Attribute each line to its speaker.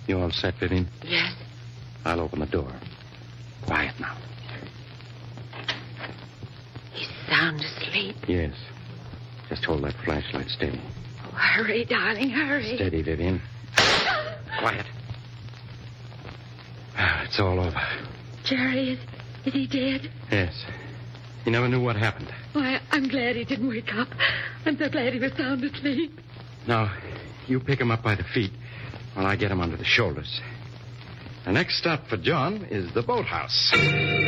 Speaker 1: You all set, Vivian?
Speaker 2: Yes.
Speaker 1: I'll open the door. Quiet now.
Speaker 2: He's sound asleep.
Speaker 1: Yes. Just hold that flashlight steady.
Speaker 2: Oh, hurry, darling, hurry.
Speaker 1: Steady, Vivian. Quiet. It's all over.
Speaker 2: Jerry, is he dead?
Speaker 1: Yes. He never knew what happened.
Speaker 2: Why, I'm glad he didn't wake up. I'm so glad he was sound asleep.
Speaker 1: Now, you pick him up by the feet while I get him under the shoulders. The next stop for John is the boathouse.